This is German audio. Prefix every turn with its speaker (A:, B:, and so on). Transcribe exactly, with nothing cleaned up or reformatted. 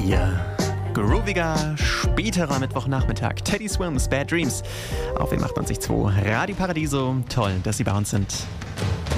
A: Ihr grooviger, späterer Mittwochnachmittag. Teddy Swims, Bad Dreams auf dem achtundneunzig Komma zwei Radio Paradiso. Toll, dass Sie bei uns sind.